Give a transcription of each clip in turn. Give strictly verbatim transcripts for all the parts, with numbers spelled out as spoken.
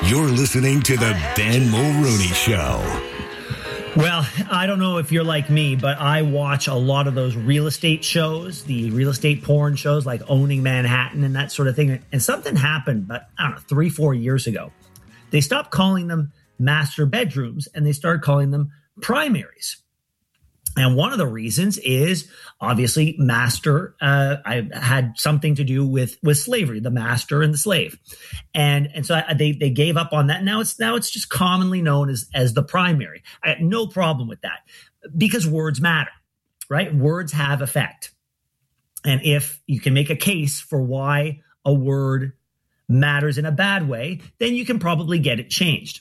You're listening to the Ben Mulrooney Show. Well, I don't know if you're like me, but I watch a lot of those real estate shows, the real estate porn shows like Owning Manhattan and that sort of thing. And something happened, but I don't know, three, four years ago. They stopped calling them master bedrooms and they started calling them primaries. And one of the reasons is obviously master uh, I had something to do with with slavery, the master and the slave, and and so I, they they gave up on that. Now it's now it's just commonly known as as the primary. I have no problem with that because words matter, right? Words have effect, and if you can make a case for why a word matters in a bad way, then you can probably get it changed.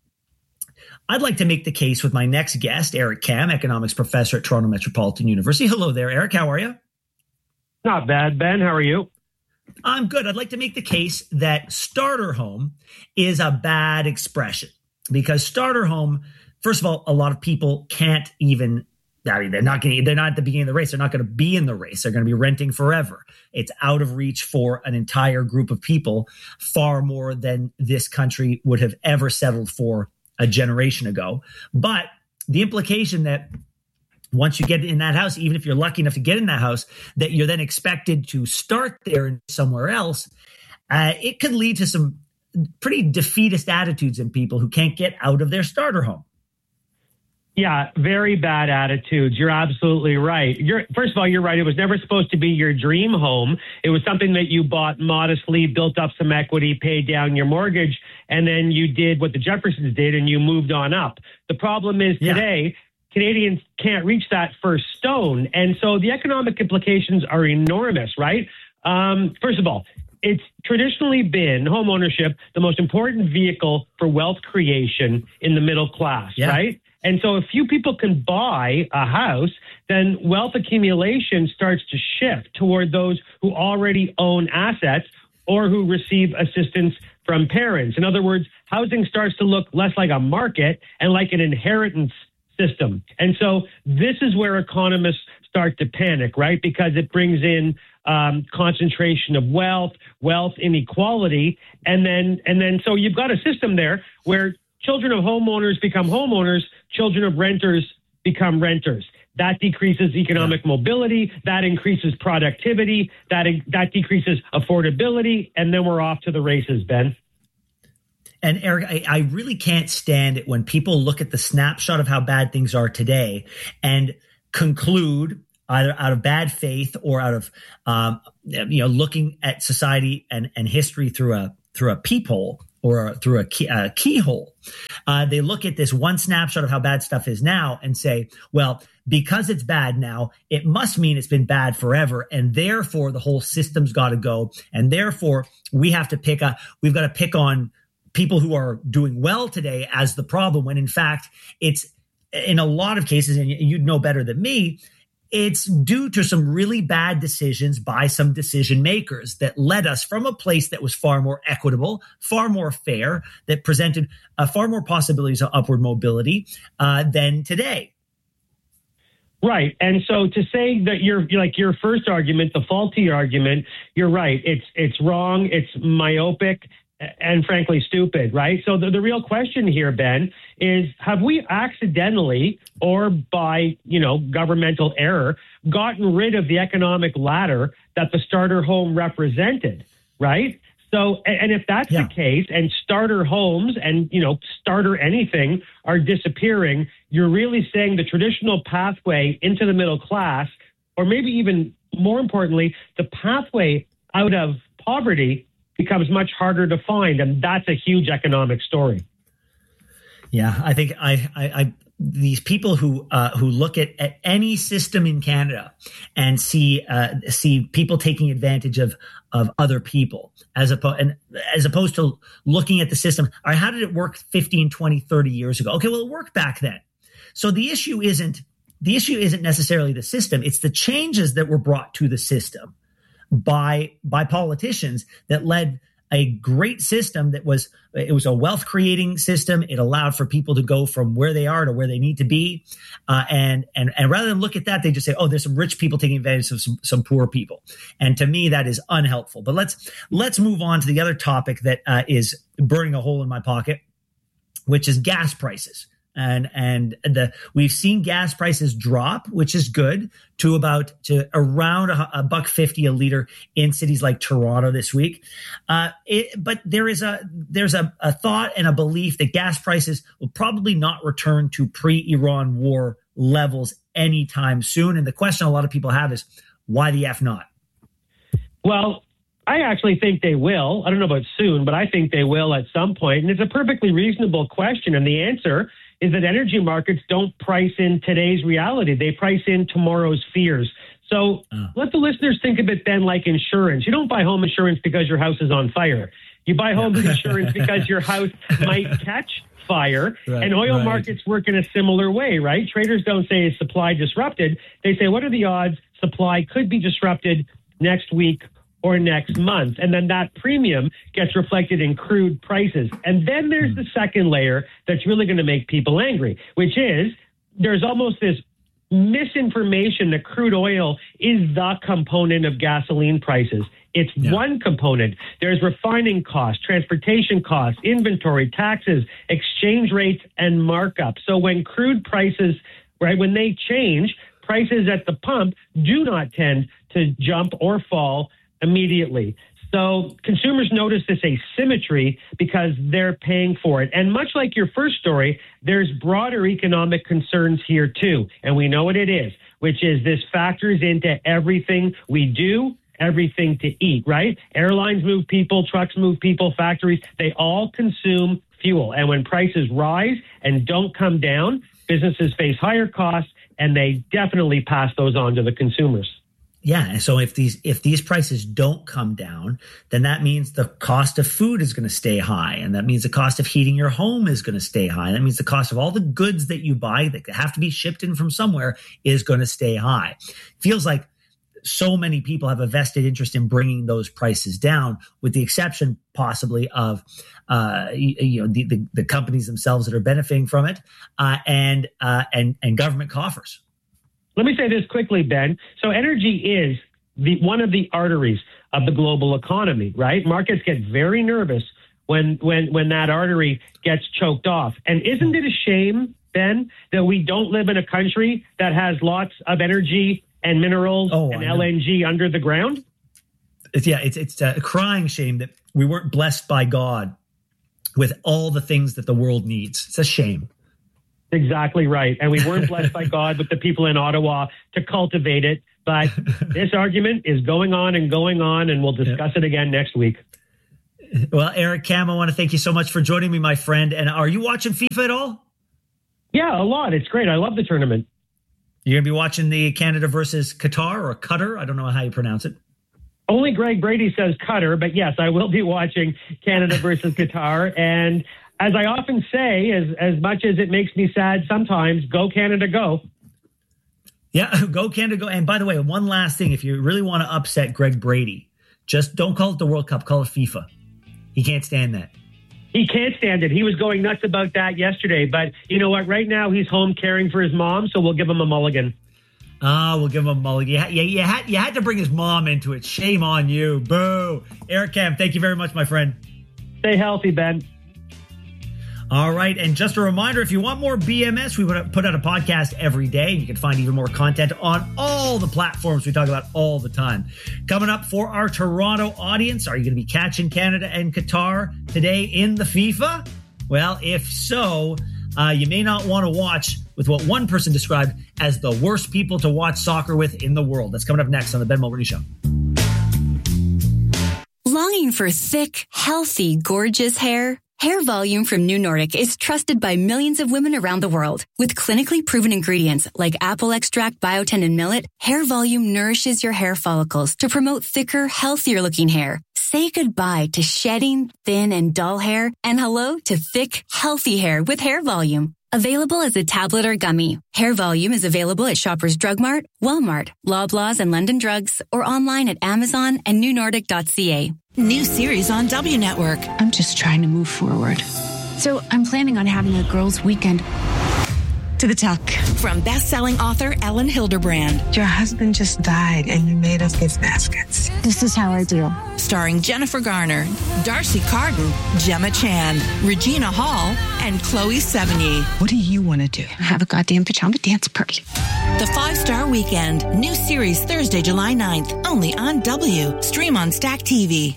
I'd like to make the case with my next guest, Eric Kam, economics professor at Toronto Metropolitan University. Hello there, Eric. How are you? Not bad, Ben. How are you? I'm good. I'd like to make the case that starter home is a bad expression because starter home, first of all, a lot of people can't even, I mean, they're not going they're not at the beginning of the race. They're not going to be in the race. They're going to be renting forever. It's out of reach for an entire group of people, far more than this country would have ever settled for a generation ago. But the implication that once you get in that house, even if you're lucky enough to get in that house, that you're then expected to start there and somewhere else, uh, it could lead to some pretty defeatist attitudes in people who can't get out of their starter home. Yeah, very bad attitudes. You're absolutely right. You're, first of all, you're right. It was never supposed to be your dream home. It was something that you bought modestly, built up some equity, paid down your mortgage, and then you did what the Jeffersons did and you moved on up. The problem is today, yeah. Canadians can't reach that first stone. And so the economic implications are enormous, right? Um, first of all, it's traditionally been home ownership, the most important vehicle for wealth creation in the middle class, yeah. right? And so if few people can buy a house, then wealth accumulation starts to shift toward those who already own assets or who receive assistance from parents. In other words, housing starts to look less like a market and like an inheritance system. And so this is where economists start to panic, right? Because it brings in um, concentration of wealth, wealth inequality. And then, and then so you've got a system there where children of homeowners become homeowners, children of renters become renters. That decreases economic yeah. mobility, that increases productivity, that that decreases affordability, and then we're off to the races, Ben. And Eric, I, I really can't stand it when people look at the snapshot of how bad things are today and conclude either out of bad faith or out of um, you know looking at society and, and history through a through a peephole or through a, key, a keyhole. Uh, they look at this one snapshot of how bad stuff is now and say, well, because it's bad now, it must mean it's been bad forever. And therefore, the whole system's got to go. And therefore, we have to pick a, we've got to pick on people who are doing well today as the problem, when in fact, it's in a lot of cases, and you'd know better than me, it's due to some really bad decisions by some decision makers that led us from a place that was far more equitable, far more fair, that presented uh, far more possibilities of upward mobility uh, than today. Right. And so to say that you're like your first argument, the faulty argument, you're right. It's it's wrong. It's myopic and frankly stupid, right? So the, the real question here, Ben, is have we accidentally or by, you know, governmental error gotten rid of the economic ladder that the starter home represented, right? So, and if that's yeah. the case and starter homes and, you know, starter anything are disappearing, you're really saying the traditional pathway into the middle class, or maybe even more importantly, the pathway out of poverty becomes much harder to find. And that's a huge economic story. Yeah, I think I, I, I these people who uh, who look at, at any system in Canada and see uh, see people taking advantage of of other people as opposed and as opposed to looking at the system. All right, how did it work fifteen, twenty, thirty years ago? Okay, well, it worked back then. So the issue isn't the issue isn't necessarily the system. It's the changes that were brought to the system by by politicians that led a great system that was, it was a wealth creating system. It allowed for people to go from where they are to where they need to be. Uh, and, and, and rather than look at that, they just say, oh, there's some rich people taking advantage of some, some poor people. And to me, that is unhelpful. But let's, let's move on to the other topic that uh, is burning a hole in my pocket, which is gas prices. And and the we've seen gas prices drop, which is good, to about to around a, a buck fifty a liter in cities like Toronto this week. Uh, it, but there is a there's a, a thought and a belief that gas prices will probably not return to pre-Iran war levels anytime soon. And the question a lot of people have is, why the F not? Well, I actually think they will. I don't know about soon, but I think they will at some point. And it's a perfectly reasonable question. And the answer is that energy markets don't price in today's reality. They price in tomorrow's fears. So oh. let the listeners think of it then like insurance. You don't buy home insurance because your house is on fire. You buy home yeah. insurance because your house might catch fire. Right, and oil right. markets work in a similar way, right? Traders don't say is supply disrupted. They say, what are the odds supply could be disrupted next week or next month? And then that premium gets reflected in crude prices. And then there's mm. the second layer that's really going to make people angry, which is there's almost this misinformation that crude oil is the component of gasoline prices. It's yeah. one component. There's refining costs, transportation costs, inventory, taxes, exchange rates, and markup. So when crude prices, right, when they change, prices at the pump do not tend to jump or fall immediately. So consumers notice this asymmetry because they're paying for it. And much like your first story, there's broader economic concerns here too. And we know what it is, which is this factors into everything we do, everything to eat, right? Airlines move people, trucks move people, factories, they all consume fuel. And when prices rise and don't come down, businesses face higher costs, and they definitely pass those on to the consumers. Yeah, and so if these if these prices don't come down, then that means the cost of food is going to stay high, and that means the cost of heating your home is going to stay high. That means the cost of all the goods that you buy that have to be shipped in from somewhere is going to stay high. Feels like so many people have a vested interest in bringing those prices down, with the exception possibly of uh, you, you know the, the the companies themselves that are benefiting from it, uh, and uh, and and government coffers. Let me say this quickly, Ben. So energy is the one of the arteries of the global economy, right? Markets get very nervous when when when that artery gets choked off. And isn't it a shame, Ben, that we don't live in a country that has lots of energy and minerals oh, and L N G under the ground? It's, yeah, it's it's a crying shame that we weren't blessed by God with all the things that the world needs. It's a shame. Exactly right. And we weren't blessed by God with the people in Ottawa to cultivate it. But this argument is going on and going on, and we'll discuss yeah. it again next week. Well, Eric Kam, I want to thank you so much for joining me, my friend. And are you watching FIFA at all? Yeah, a lot. It's great. I love the tournament. You're going to be watching the Canada versus Qatar, or Qatar? I don't know how you pronounce it. Only Greg Brady says Qatar, but yes, I will be watching Canada versus Qatar. And as I often say, as as much as it makes me sad sometimes, go Canada, go. Yeah, go Canada, go. And by the way, one last thing, if you really want to upset Greg Brady, just don't call it the World Cup, call it FIFA. He can't stand that. He can't stand it. He was going nuts about that yesterday. But you know what? Right now, he's home caring for his mom, so we'll give him a mulligan. Ah, oh, we'll give him a mulligan. You, ha- you, you, had, you had to bring his mom into it. Shame on you. Boo. Eric Kam, thank you very much, my friend. Stay healthy, Ben. All right. And just a reminder, if you want more B M S, we put out a podcast every day. You can find even more content on all the platforms we talk about all the time. Coming up for our Toronto audience, are you going to be catching Canada and Qatar today in the FIFA? Well, if so, uh, you may not want to watch with what one person described as the worst people to watch soccer with in the world. That's coming up next on the Ben Mulroney Show. Longing for thick, healthy, gorgeous hair? Hair Volume from New Nordic is trusted by millions of women around the world. With clinically proven ingredients like apple extract, biotin, and millet, Hair Volume nourishes your hair follicles to promote thicker, healthier-looking hair. Say goodbye to shedding, thin, and dull hair, and hello to thick, healthy hair with Hair Volume. Available as a tablet or gummy, Hair Volume is available at Shoppers Drug Mart, Walmart, Loblaws, and London Drugs, or online at Amazon and new nordic dot c a. New series on W Network. I'm just trying to move forward. So I'm planning on having a girls' weekend to the tuck. From best-selling author Ellen Hilderbrand. Your husband just died and you made us gift baskets. This is how I do. Starring Jennifer Garner, Darcy Carden, Gemma Chan, Regina Hall, and Chloe Sevigny. What do you want to do? Have a goddamn pajama dance party. The Five-Star Weekend. New series Thursday, July ninth. Only on W. Stream on Stack T V.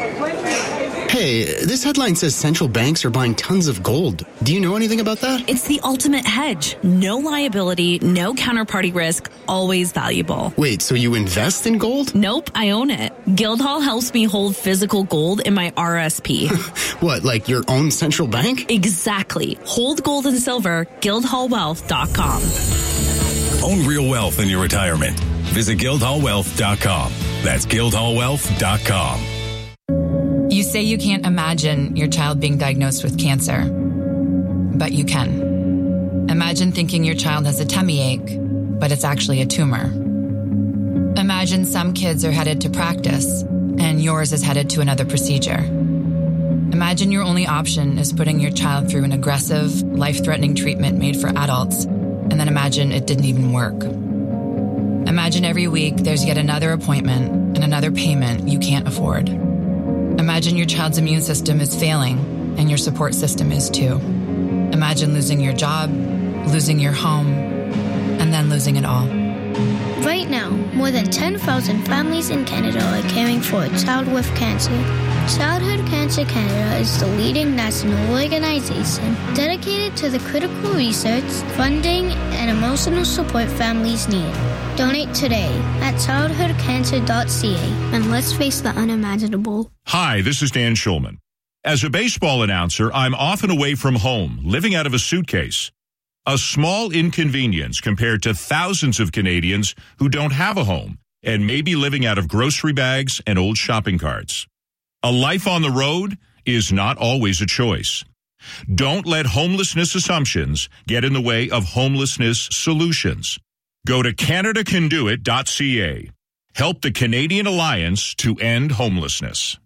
Hey, this headline says central banks are buying tons of gold. Do you know anything about that? It's the ultimate hedge. No liability, no counterparty risk, always valuable. Wait, so you invest in gold? Nope, I own it. Guildhall helps me hold physical gold in my R S P. What, like your own central bank? Exactly. Hold gold and silver, guildhall wealth dot com. Own real wealth in your retirement. Visit guildhall wealth dot com. That's guildhall wealth dot com. You say you can't imagine your child being diagnosed with cancer, but you can. Imagine thinking your child has a tummy ache, but it's actually a tumor. Imagine some kids are headed to practice, and yours is headed to another procedure. Imagine your only option is putting your child through an aggressive, life-threatening treatment made for adults, and then imagine it didn't even work. Imagine every week there's yet another appointment and another payment you can't afford. Imagine your child's immune system is failing, and your support system is too. Imagine losing your job, losing your home, and then losing it all. Right now, more than ten thousand families in Canada are caring for a child with cancer. Childhood Cancer Canada is the leading national organization dedicated to the critical research, funding, and emotional support families need. Donate today at childhood cancer dot c a and let's face the unimaginable. Hi, this is Dan Schulman. As a baseball announcer, I'm often away from home, living out of a suitcase. A small inconvenience compared to thousands of Canadians who don't have a home and may be living out of grocery bags and old shopping carts. A life on the road is not always a choice. Don't let homelessness assumptions get in the way of homelessness solutions. Go to canada can do it dot c a. Help the Canadian Alliance to End Homelessness.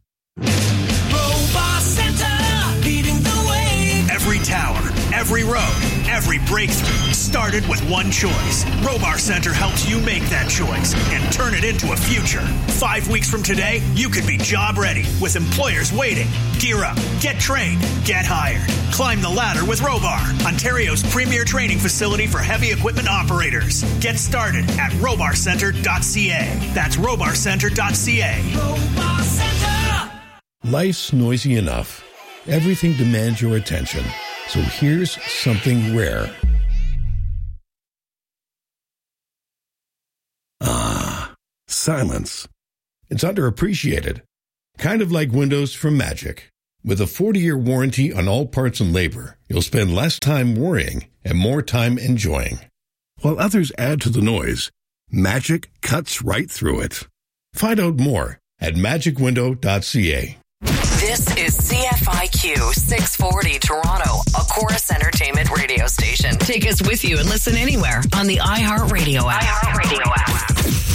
Robot Center, leading the way. Every tower, every road, every breakthrough started with one choice. Robar Center helps you make that choice and turn it into a future. Five weeks from today, you could be job ready with employers waiting. Gear up, get trained, get hired. Climb the ladder with Robar, Ontario's premier training facility for heavy equipment operators. Get started at robar center dot c a. That's robar center dot c a. Robar Center! Life's noisy enough. Everything demands your attention. So here's something rare. Ah, silence. It's underappreciated. Kind of like windows from Magic. With a forty-year warranty on all parts and labor, you'll spend less time worrying and more time enjoying. While others add to the noise, Magic cuts right through it. Find out more at magic window dot c a. This is C F I Q six forty Toronto, a Chorus Entertainment radio station. Take us with you and listen anywhere on the iHeartRadio app. iHeartRadio app.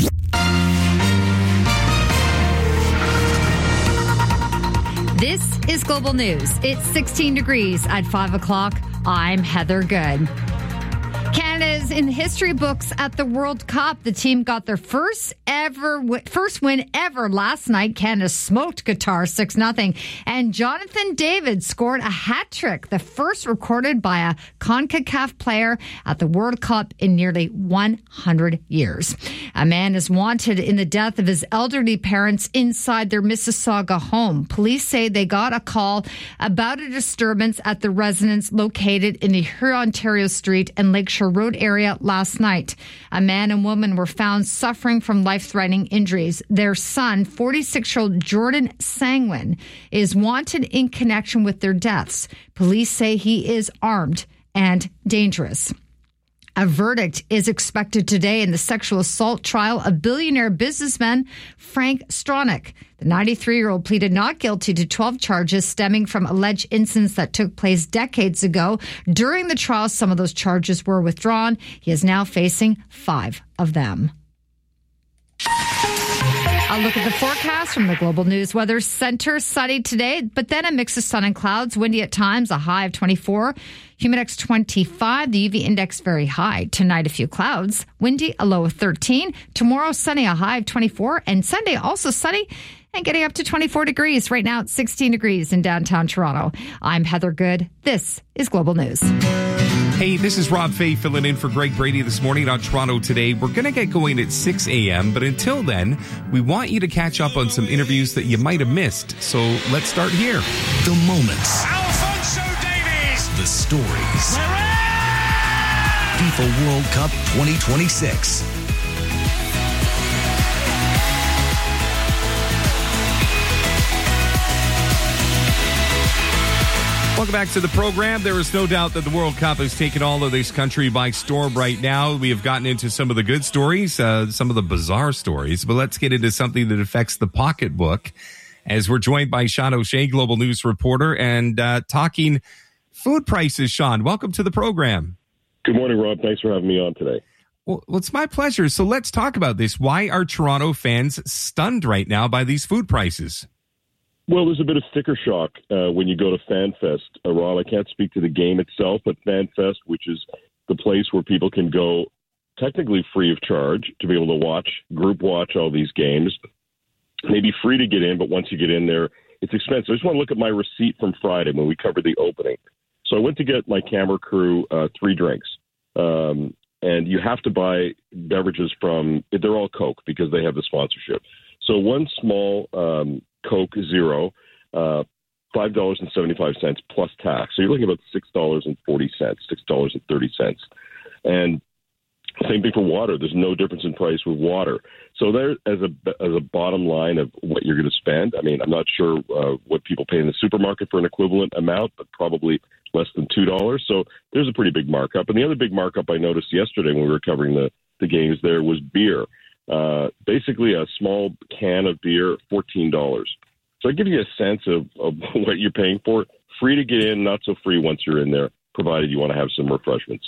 This is Global News. It's sixteen degrees at five o'clock. I'm Heather Good. Canada's in the history books at the World Cup. The team got their first ever first win ever last night. Canada smoked Qatar six nothing. And Jonathan David scored a hat trick, the first recorded by a CONCACAF player at the World Cup in nearly one hundred years. A man is wanted in the death of his elderly parents inside their Mississauga home. Police say they got a call about a disturbance at the residence located in the Hurontario Street and Lakeshore Road area last night. A man and woman were found suffering from life-threatening injuries. Their son, forty-six-year-old Jordan Sangwin, is wanted in connection with their deaths. Police say he is armed and dangerous. A verdict is expected today in the sexual assault trial of billionaire businessman Frank Stronach. The ninety-three-year-old pleaded not guilty to twelve charges stemming from alleged incidents that took place decades ago. During the trial, some of those charges were withdrawn. He is now facing five of them. A look at the forecast from the Global News Weather Center. Sunny today, but then a mix of sun and clouds. Windy at times, a high of twenty-four. Humidex twenty-five. The U V index very high. Tonight, a few clouds. Windy, a low of thirteen. Tomorrow, sunny, a high of twenty-four. And Sunday, also sunny and getting up to twenty-four degrees. Right now, it's sixteen degrees in downtown Toronto. I'm Heather Good. This is Global News. Hey, this is Rob Fay filling in for Greg Brady this morning on Toronto Today. We're going to get going at six a.m., but until then, we want you to catch up on some interviews that you might have missed. So let's start here. The moments. Alphonso Davies. The stories. FIFA World Cup twenty twenty-six. Welcome back to the program. There is no doubt that the World Cup has taken all of this country by storm right now. We have gotten into some of the good stories, uh, some of the bizarre stories, but let's get into something that affects the pocketbook as we're joined by Sean O'Shea, Global News reporter, and uh, talking food prices. Sean, welcome to the program. Good morning, Rob. Thanks for having me on today. Well, well, it's my pleasure. So let's talk about this. Why are Toronto fans stunned right now by these food prices? Well, there's a bit of sticker shock uh, when you go to FanFest, uh, Rob. I can't speak to the game itself, but FanFest, which is the place where people can go technically free of charge to be able to watch, group watch all these games. Maybe free to get in, but once you get in there, it's expensive. I just want to look at my receipt from Friday when we covered the opening. So I went to get my camera crew uh, three drinks. Um, and you have to buy beverages from, they're all Coke because they have the sponsorship. So one small um, Coke Zero, uh, five dollars and seventy-five cents plus tax. So you're looking at about six dollars and forty cents, six dollars and thirty cents. And same thing for water. There's no difference in price with water. So there, as a as a bottom line of what you're going to spend, I mean, I'm not sure uh, what people pay in the supermarket for an equivalent amount, but probably less than two dollars. So there's a pretty big markup. And the other big markup I noticed yesterday when we were covering the, the games there was beer. Uh, basically a small can of beer, fourteen dollars. So I give you a sense of, of what you're paying for. Free to get in, not so free once you're in there, provided you want to have some refreshments.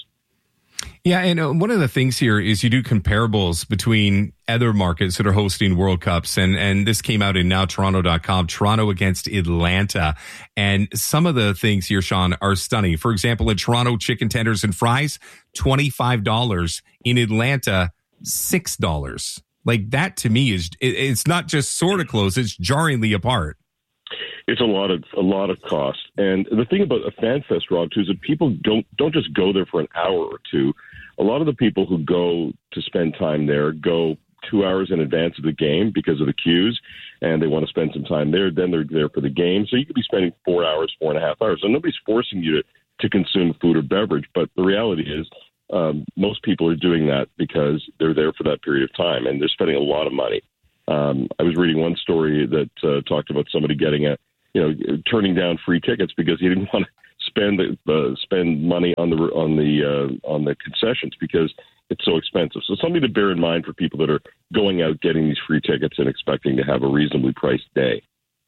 Yeah, and uh, one of the things here is you do comparables between other markets that are hosting World Cups, and, and this came out in now toronto dot com, Toronto against Atlanta. And some of the things here, Sean, are stunning. For example, in Toronto, chicken tenders and fries, twenty-five dollars. In Atlanta, six dollars. Like that to me is, it, it's not just sort of close, it's jarringly apart. It's a lot of a lot of cost. And the thing about a FanFest, Rob, too, is that people don't don't just go there for an hour or two. A lot of the people who go to spend time there go two hours in advance of the game because of the queues, and they want to spend some time there. Then they're there for the game. So you could be spending four hours, four and a half hours. So nobody's forcing you to, to consume food or beverage. But the reality is, Um, most people are doing that because they're there for that period of time, and they're spending a lot of money. Um, I was reading one story that uh, talked about somebody getting a, you know, turning down free tickets because he didn't want to spend the, uh, spend money on the on the uh, on the concessions because it's so expensive. So something to bear in mind for people that are going out getting these free tickets and expecting to have a reasonably priced day.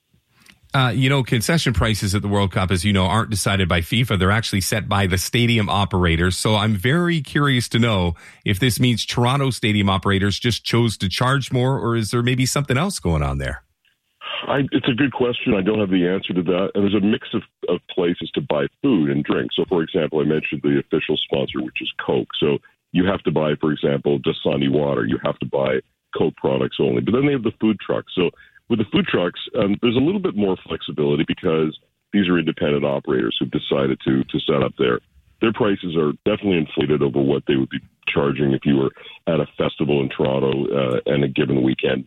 Uh, you know, concession prices at the World Cup, as you know, aren't decided by FIFA. They're actually set by the stadium operators. So I'm very curious to know if this means Toronto stadium operators just chose to charge more, or is there maybe something else going on there? I, it's a good question. I don't have the answer to that. And there's a mix of, of places to buy food and drink. So, for example, I mentioned the official sponsor, which is Coke. So you have to buy, for example, Dasani water. You have to buy Coke products only. But then they have the food truck. So with the food trucks, um, there's a little bit more flexibility because these are independent operators who've decided to to set up there. Their prices are definitely inflated over what they would be charging if you were at a festival in Toronto uh, and a given weekend.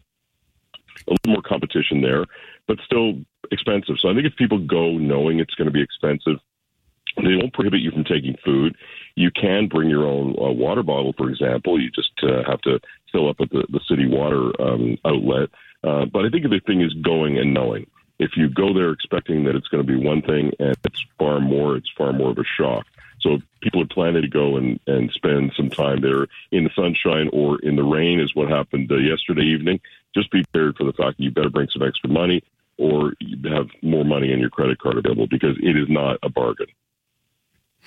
A little more competition there, but still expensive. So I think if people go knowing it's going to be expensive, they won't prohibit you from taking food. You can bring your own uh, water bottle, for example. You just uh, have to fill up at the, the city water um, outlet. Uh, but I think the thing is going and knowing. If you go there expecting that it's going to be one thing and it's far more, it's far more of a shock. So if people are planning to go and, and spend some time there in the sunshine or in the rain, is what happened uh, yesterday evening. Just be prepared for the fact that you better bring some extra money or you have more money on your credit card available because it is not a bargain.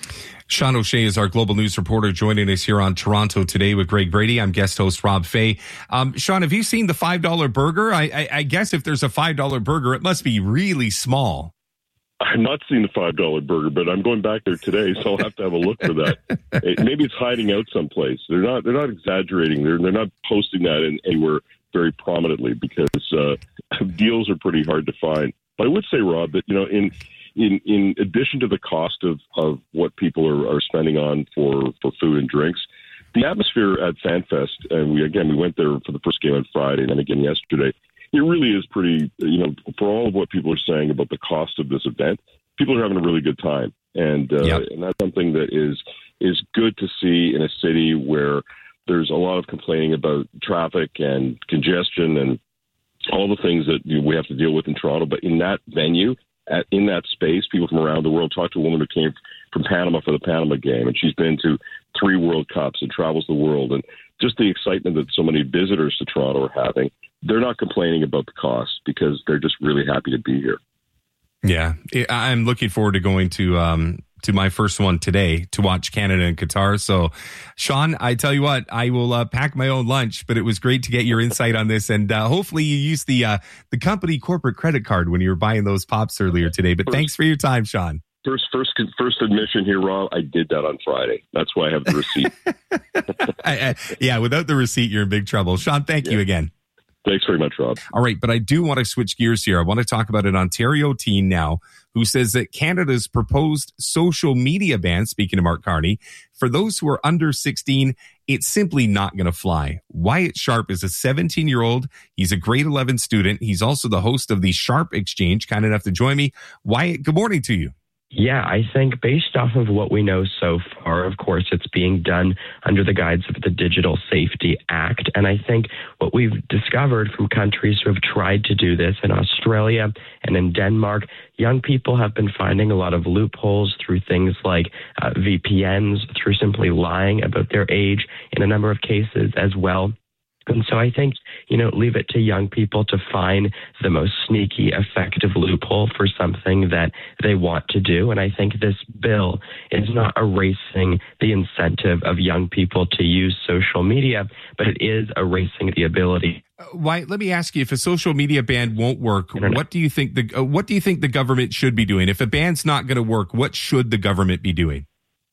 Sean O'Shea is our global news reporter joining us here on Toronto Today with Greg Brady. I'm guest host Rob Fay. Um, Sean, have you seen the five dollar burger? I, I, I guess if there's a five dollar burger, it must be really small. I've not seen the five dollar burger, but I'm going back there today, so I'll have to have a look for that. It, maybe it's hiding out someplace. They're not. They're not exaggerating. They're they're not posting that in, anywhere very prominently because uh, deals are pretty hard to find. But I would say, Rob, that you know in. In in addition to the cost of, of what people are, are spending on for, for food and drinks, the atmosphere at FanFest, and we again we went there for the first game on Friday and then again yesterday. It really is pretty, you know, for all of what people are saying about the cost of this event, people are having a really good time, and uh, yep. and that's something that is is good to see in a city where there's a lot of complaining about traffic and congestion and all the things that you know, we have to deal with in Toronto, but in that venue. At, in that space, people from around the world. Talked to a woman who came from Panama for the Panama game, and she's been to three World Cups and travels the world. And just the excitement that so many visitors to Toronto are having, they're not complaining about the cost because they're just really happy to be here. Yeah, I'm looking forward to going to um, to my first one today to watch Canada and Qatar. So, Sean, I tell you what, I will uh, pack my own lunch, but it was great to get your insight on this. And uh, hopefully you use the uh, the company corporate credit card when you were buying those pops earlier today. But first, thanks for your time, Sean. First, first, first admission here, Rob. I did that on Friday. That's why I have the receipt. I, I, yeah, without the receipt, you're in big trouble. Sean, thank yeah. you again. Thanks very much, Rob. All right, but I do want to switch gears here. I want to talk about an Ontario teen now who says that Canada's proposed social media ban, speaking of Mark Carney, for those who are under sixteen, it's simply not going to fly. Wyatt Sharp is a seventeen-year-old. He's a grade eleven student. He's also the host of the Sharp Exchange, kind enough to join me. Wyatt, good morning to you. Yeah, I think based off of what we know so far, of course, it's being done under the guise of the Digital Safety Act. And I think what we've discovered from countries who have tried to do this in Australia and in Denmark, young people have been finding a lot of loopholes through things like uh, V P Ns, through simply lying about their age in a number of cases as well. And so I think, you know, leave it to young people to find the most sneaky, effective loophole for something that they want to do. And I think this bill is not erasing the incentive of young people to use social media, but it is erasing the ability. Uh, why? Let me ask you: if a social media ban won't work, what do you think the uh, what do you think the government should be doing? If a ban's not going to work, what should the government be doing?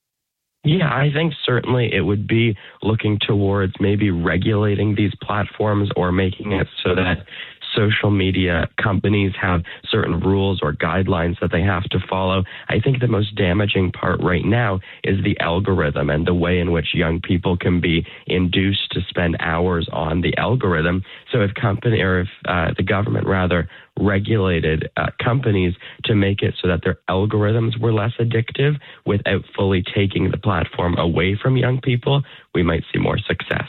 Yeah, I think certainly it would be looking towards maybe regulating these platforms or making it so that social media companies have certain rules or guidelines that they have to follow. I think the most damaging part right now is the algorithm and the way in which young people can be induced to spend hours on the algorithm. So if company or if uh, the government rather regulated uh, companies to make it so that their algorithms were less addictive without fully taking the platform away from young people, we might see more success.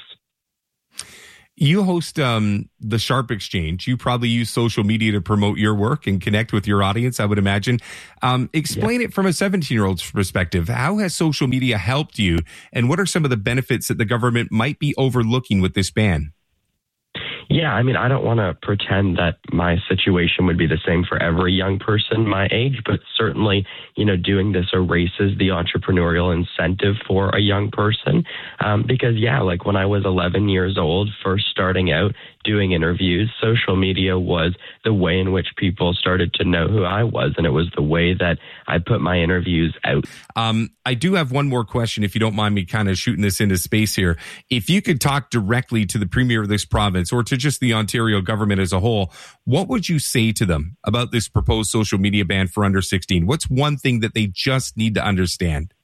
You host um, the Sharp Exchange. You probably use social media to promote your work and connect with your audience, I would imagine. Um, explain yeah. it from a seventeen-year-old's perspective. How has social media helped you, and what are some of the benefits that the government might be overlooking with this ban? Yeah, I mean, I don't want to pretend that my situation would be the same for every young person my age, but certainly, you know, doing this erases the entrepreneurial incentive for a young person. Um, because, yeah, like when I was eleven years old, first starting out doing interviews, social media was the way in which people started to know who I was, and it was the way that I put my interviews out. Um, I do have one more question, if you don't mind me kind of shooting this into space here. If you could talk directly to the premier of this province or to just the Ontario government as a whole, what would you say to them about this proposed social media ban for under sixteen? What's one thing that they just need to understand?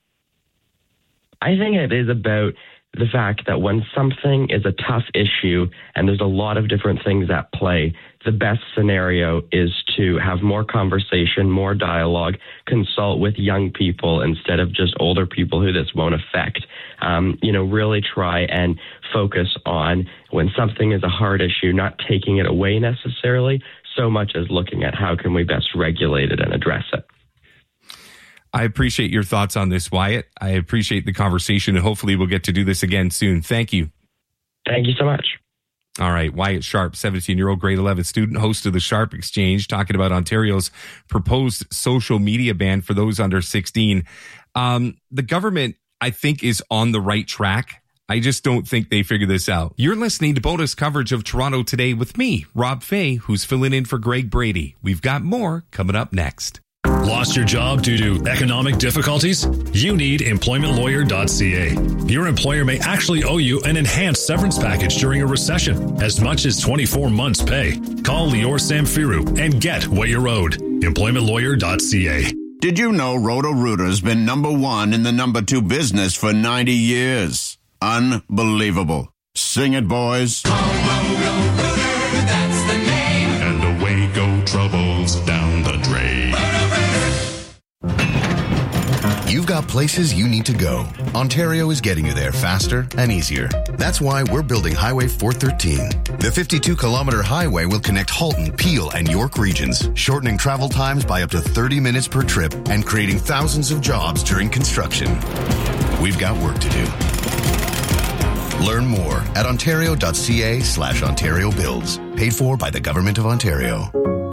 I think it is about the fact that when something is a tough issue and there's a lot of different things at play, the best scenario is to have more conversation, more dialogue, consult with young people instead of just older people who this won't affect. Um, you know, really try and focus on when something is a hard issue, not taking it away necessarily, so much as looking at how can we best regulate it and address it. I appreciate your thoughts on this, Wyatt. I appreciate the conversation, and hopefully we'll get to do this again soon. Thank you. Thank you so much. All right. Wyatt Sharp, seventeen-year-old grade eleven student, host of the Sharp Exchange, talking about Ontario's proposed social media ban for those under sixteen. Um, the government, I think, is on the right track. I just don't think they figured this out. You're listening to bonus coverage of Toronto Today with me, Rob Fay, who's filling in for Greg Brady. We've got more coming up next. Lost your job due to economic difficulties? You need employment lawyer dot c a. Your employer may actually owe you an enhanced severance package during a recession, as much as twenty-four months' pay. Call Lior Samfiru and get what you're owed. employment lawyer dot c a. Did you know Roto-Rooter's been number one in the number two business for ninety years? Unbelievable. Sing it, boys. Roto-Rooter, that's the name. And away go troubles down the drain. You've got places you need to go. Ontario is getting you there faster and easier. That's why we're building Highway four thirteen. The fifty-two kilometer highway will connect Halton, Peel, and York regions, shortening travel times by up to thirty minutes per trip and creating thousands of jobs during construction. We've got work to do. Learn more at ontario.ca slash Ontario Builds. Paid for by the Government of Ontario.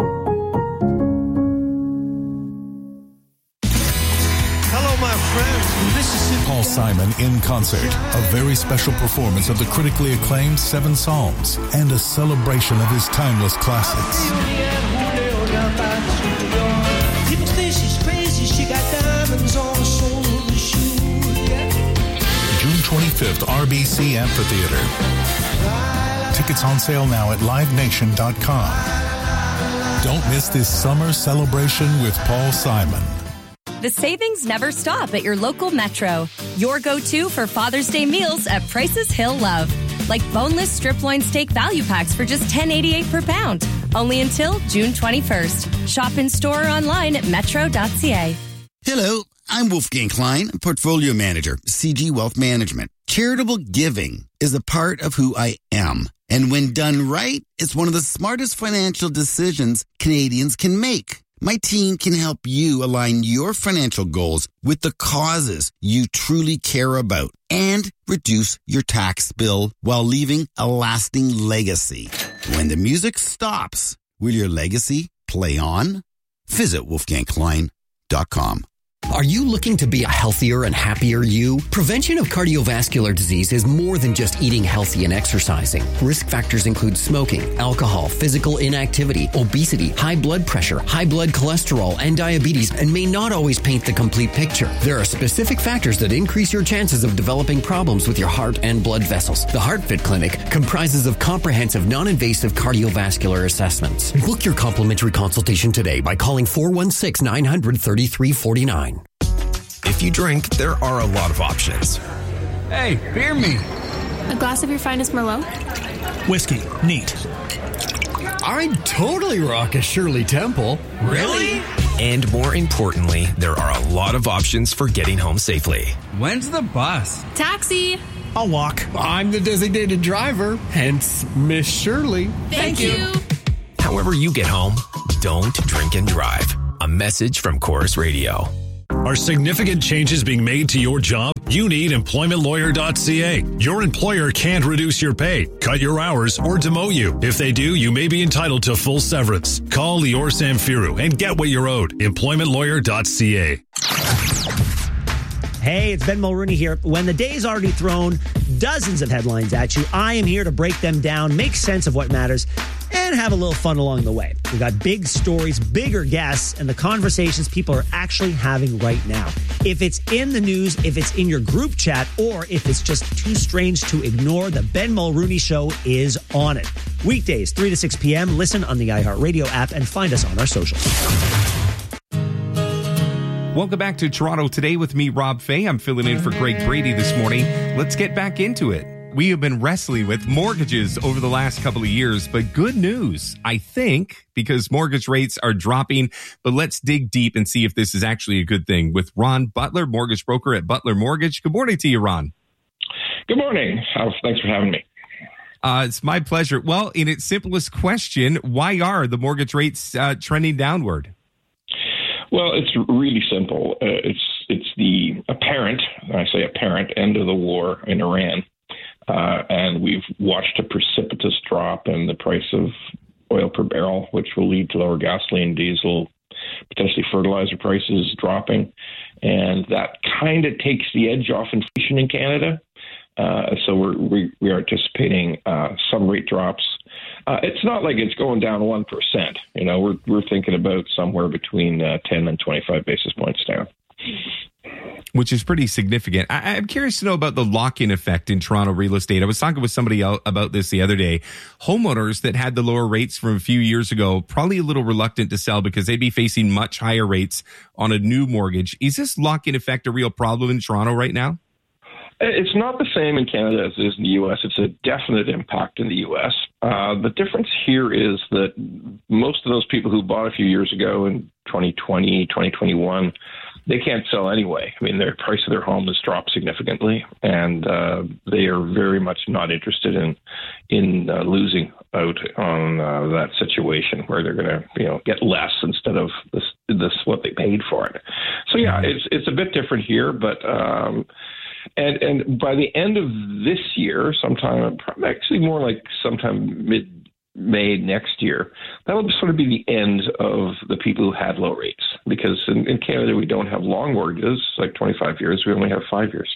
Paul Simon in concert, a very special performance of the critically acclaimed Seven Psalms and a celebration of his timeless classics. People say she's crazy, she got diamonds on the sole of the shoe. June twenty-fifth, R B C Amphitheater. Tickets on sale now at live nation dot com. Don't miss this summer celebration with Paul Simon. The savings never stop at your local Metro. Your go-to for Father's Day meals at prices he'll love. Like boneless strip loin steak value packs for just ten eighty-eight per pound. Only until June twenty-first. Shop in store or online at metro dot c a. Hello, I'm Wolfgang Klein, Portfolio Manager, C G Wealth Management. Charitable giving is a part of who I am. And when done right, it's one of the smartest financial decisions Canadians can make. My team can help you align your financial goals with the causes you truly care about and reduce your tax bill while leaving a lasting legacy. When the music stops, will your legacy play on? Visit wolfgang klein dot com. Are you looking to be a healthier and happier you? Prevention of cardiovascular disease is more than just eating healthy and exercising. Risk factors include smoking, alcohol, physical inactivity, obesity, high blood pressure, high blood cholesterol, and diabetes, and may not always paint the complete picture. There are specific factors that increase your chances of developing problems with your heart and blood vessels. The HeartFit Clinic comprises of comprehensive, non-invasive cardiovascular assessments. Book your complimentary consultation today by calling four one six, nine hundred, thirty-three forty-nine. If you drink, there are a lot of options. Hey, beer me. A glass of your finest Merlot? Whiskey. Neat. I'd totally rock a Shirley Temple. Really? And more importantly, there are a lot of options for getting home safely. When's the bus? Taxi. I'll walk. I'm the designated driver, hence Miss Shirley. Thank, Thank you. you. However you get home, don't drink and drive. A message from Chorus Radio. Are significant changes being made to your job? You need employment lawyer dot c a. Your employer can't reduce your pay, cut your hours, or demote you. If they do, you may be entitled to full severance. Call Lior Samfiru and get what you're owed. employment lawyer dot c a. Hey, it's Ben Mulrooney here. When the day's already thrown dozens of headlines at you, I am here to break them down, make sense of what matters, and have a little fun along the way. We've got big stories, bigger guests, and the conversations people are actually having right now. If it's in the news, if it's in your group chat, or if it's just too strange to ignore, the Ben Mulrooney Show is on it. Weekdays, three to six p.m. Listen on the iHeartRadio app and find us on our socials. Welcome back to Toronto Today with me, Rob Fay. I'm filling in for Greg Brady this morning. Let's get back into it. We have been wrestling with mortgages over the last couple of years, but good news, I think, because mortgage rates are dropping. But let's dig deep and see if this is actually a good thing with Ron Butler, mortgage broker at Butler Mortgage. Good morning to you, Ron. Good morning. Thanks for having me. Uh, it's my pleasure. Well, in its simplest question, why are the mortgage rates uh, trending downward? Well, it's really simple. Uh, it's it's the apparent, I say apparent, end of the war in Iran. Uh, and we've watched a precipitous drop in the price of oil per barrel, which will lead to lower gasoline, diesel, potentially fertilizer prices dropping. And that kind of takes the edge off inflation in Canada. Uh, so we're, we, we are anticipating uh, some rate drops. Uh, it's not like it's going down one percent. You know, we're we're thinking about somewhere between uh, ten and twenty-five basis points down. Which is pretty significant. I, I'm curious to know about the lock-in effect in Toronto real estate. I was talking with somebody else about this the other day. Homeowners that had the lower rates from a few years ago, probably a little reluctant to sell because they'd be facing much higher rates on a new mortgage. Is this lock-in effect a real problem in Toronto right now? It's not the same in Canada as it is in the U S. It's a definite impact in the U S. Uh, the difference here is that most of those people who bought a few years ago in twenty twenty, twenty twenty-one, they can't sell anyway. I mean, their price of their home has dropped significantly, and uh, they are very much not interested in in uh, losing out on uh, that situation where they're going to, you know, get less instead of this, this what they paid for it. So yeah, it's it's a bit different here, but. Um, And and by the end of this year, sometime, actually more like sometime mid-May next year, that'll sort of be the end of the people who had low rates. Because in, in Canada, we don't have long mortgages, like twenty-five years. We only have five years.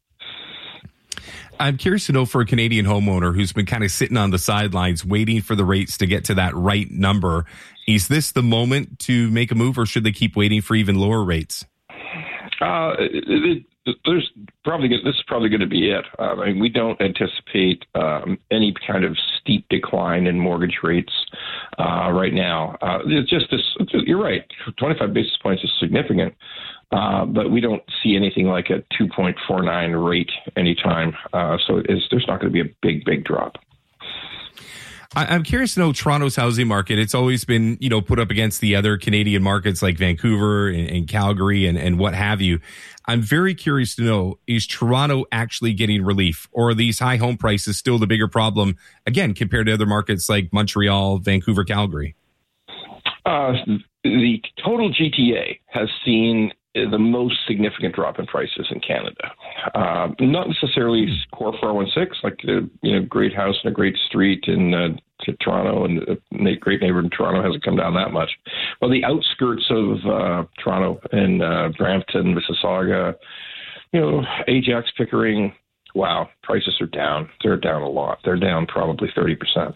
I'm curious to know, for a Canadian homeowner who's been kind of sitting on the sidelines waiting for the rates to get to that right number, is this the moment to make a move, or should they keep waiting for even lower rates? Uh, it, it, there's probably this is probably going to be it. Uh, I mean, we don't anticipate um, any kind of steep decline in mortgage rates uh, right now. Uh, it's just this. You're right. twenty-five basis points is significant, uh, but we don't see anything like a two point four nine rate anytime. Uh, so it's, there's not going to be a big, big drop. I'm curious to know Toronto's housing market. It's always been, you know, put up against the other Canadian markets like Vancouver and, and Calgary and, and what have you. I'm very curious to know, is Toronto actually getting relief, or are these high home prices still the bigger problem, again, compared to other markets like Montreal, Vancouver, Calgary? Uh, the total G T A has seen the most significant drop in prices in Canada. Uh, not necessarily core four one six, like a you know, great house and a great street in uh, Toronto, and a great neighborhood in Toronto hasn't come down that much. Well, the outskirts of uh, Toronto and uh, Brampton, Mississauga, you know, Ajax, Pickering, wow, prices are down. They're down a lot. They're down probably thirty percent.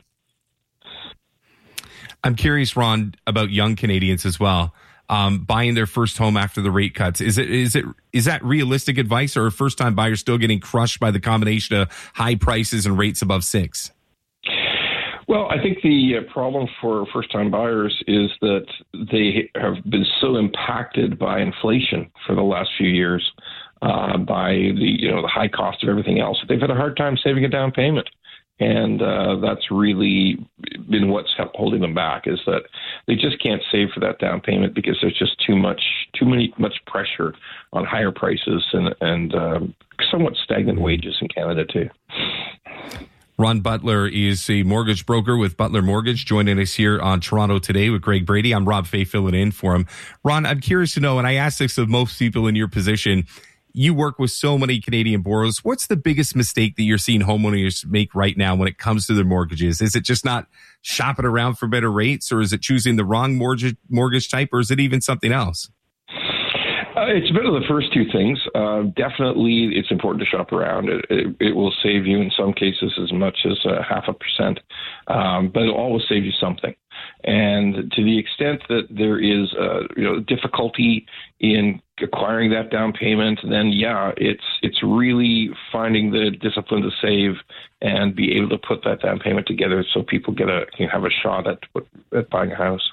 I'm curious, Ron, about young Canadians as well. Um, buying their first home after the rate cuts. Is it is it is that realistic advice, or are first time buyers still getting crushed by the combination of high prices and rates above six? Well, I think the problem for first time buyers is that they have been so impacted by inflation for the last few years, uh, by the you know the high cost of everything else. They've had a hard time saving a down payment. And uh, that's really been what's holding them back, is that they just can't save for that down payment because there's just too much, too many, much pressure on higher prices and, and um, somewhat stagnant wages in Canada too. Ron Butler is a mortgage broker with Butler Mortgage, joining us here on Toronto Today with Greg Brady. I'm Rob Fay filling in for him. Ron, I'm curious to know, and I ask this of most people in your position, you work with so many Canadian borrowers. What's the biggest mistake that you're seeing homeowners make right now when it comes to their mortgages? Is it just not shopping around for better rates, or is it choosing the wrong mortgage mortgage type, or is it even something else? Uh, it's a bit of the first two things. Uh, definitely, it's important to shop around. It, it, it will save you in some cases as much as uh, half a percent, um, but it'll always save you something. And to the extent that there is, uh, you know, difficulty in acquiring that down payment, then yeah, it's it's really finding the discipline to save and be able to put that down payment together so people get a can have a shot at at buying a house.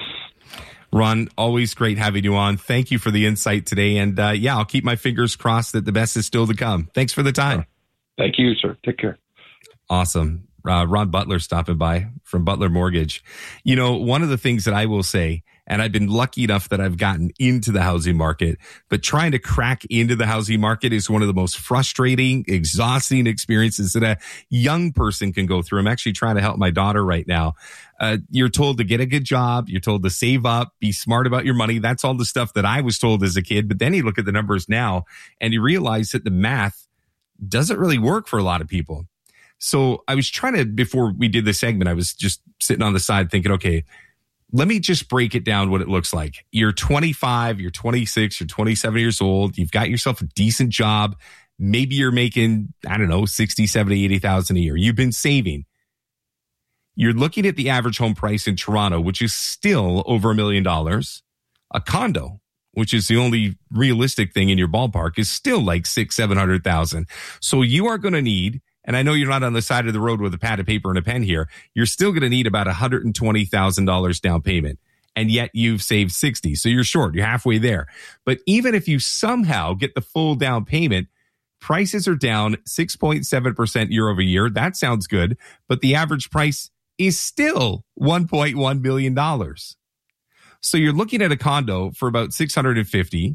Ron, always great having you on. Thank you for the insight today, and uh, yeah, I'll keep my fingers crossed that the best is still to come. Thanks for the time. Thank you, sir. Take care. Awesome. Uh, Ron Butler stopping by from Butler Mortgage. You know, one of the things that I will say, and I've been lucky enough that I've gotten into the housing market, but trying to crack into the housing market is one of the most frustrating, exhausting experiences that a young person can go through. I'm actually trying to help my daughter right now. Uh, you're told to get a good job. You're told to save up, be smart about your money. That's all the stuff that I was told as a kid. But then you look at the numbers now and you realize that the math doesn't really work for a lot of people. So I was trying to, before we did this segment, I was just sitting on the side thinking, okay, let me just break it down what it looks like. You're twenty-five, you're twenty-six, you're twenty-seven years old. You've got yourself a decent job. Maybe you're making, I don't know, sixty, seventy, eighty thousand a year. You've been saving. You're looking at the average home price in Toronto, which is still over a million dollars. A condo, which is the only realistic thing in your ballpark, is still like six, seven hundred thousand. So you are going to need, and I know you're not on the side of the road with a pad of paper and a pen here, you're still going to need about one hundred twenty thousand dollars down payment. And yet you've saved sixty. So you're short. You're halfway there. But even if you somehow get the full down payment, prices are down six point seven percent year over year. That sounds good. But the average price is still one point one million dollars. So you're looking at a condo for about six hundred fifty.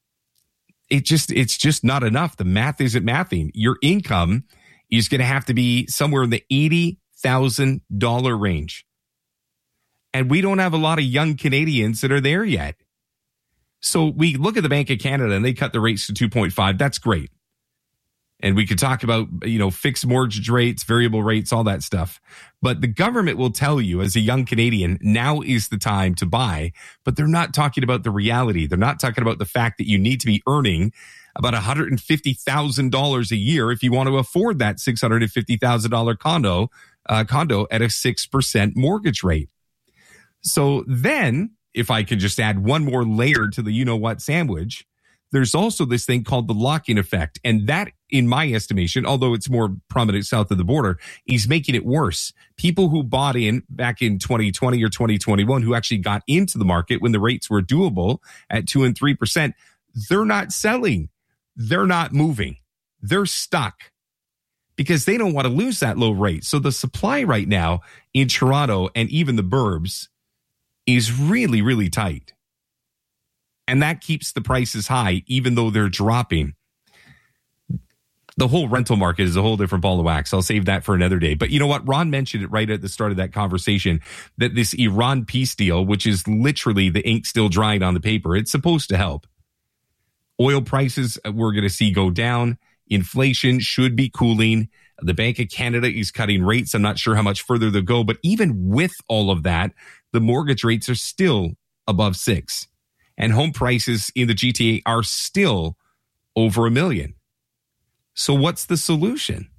It just, it's just not enough. The math isn't mathing. Your income is going to have to be somewhere in the eighty thousand dollars range. And we don't have a lot of young Canadians that are there yet. So we look at the Bank of Canada and they cut the rates to two point five. That's great. And we could talk about, you know, fixed mortgage rates, variable rates, all that stuff. But the government will tell you as a young Canadian, now is the time to buy. But they're not talking about the reality. They're not talking about the fact that you need to be earning about one hundred fifty thousand dollars a year if you want to afford that six hundred fifty thousand dollars condo, uh, condo at a six percent mortgage rate. So then, if I could just add one more layer to the you-know-what sandwich, there's also this thing called the lock-in effect. And that, in my estimation, although it's more prominent south of the border, is making it worse. People who bought in back in twenty twenty or twenty twenty-one, who actually got into the market when the rates were doable at two and three percent, they're not selling. They're not moving. They're stuck because they don't want to lose that low rate. So the supply right now in Toronto and even the burbs is really, really tight. And that keeps the prices high, even though they're dropping. The whole rental market is a whole different ball of wax. I'll save that for another day. But you know what? Ron mentioned it right at the start of that conversation, that this Iran peace deal, which is literally the ink still drying on the paper, it's supposed to help. Oil prices we're going to see go down. Inflation should be cooling. The Bank of Canada is cutting rates. I'm not sure how much further they'll go. But even with all of that, the mortgage rates are still above six. And home prices in the G T A are still over a million. So what's the solution?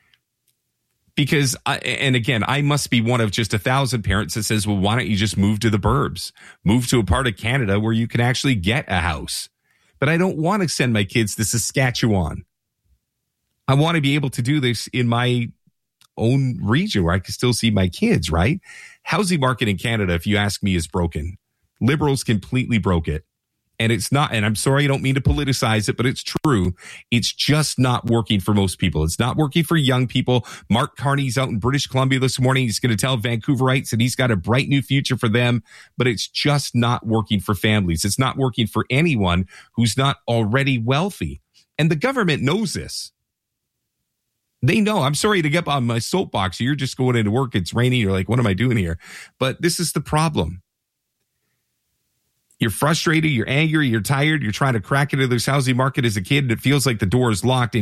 Because, I, and again, I must be one of just a thousand parents that says, well, why don't you just move to the burbs? Move to a part of Canada where you can actually get a house. But I don't want to send my kids to Saskatchewan. I want to be able to do this in my own region where I can still see my kids, right? Housing market in Canada, if you ask me, is broken. Liberals completely broke it. And it's not, and I'm sorry, I don't mean to politicize it, but it's true. It's just not working for most people. It's not working for young people. Mark Carney's out in British Columbia this morning. He's going to tell Vancouverites that he's got a bright new future for them, but it's just not working for families. It's not working for anyone who's not already wealthy. And the government knows this. They know. I'm sorry to get on my soapbox. You're just going into work. It's raining. You're like, what am I doing here? But this is the problem. You're frustrated, you're angry, you're tired, you're trying to crack into this housing market as a kid, and it feels like the door is locked.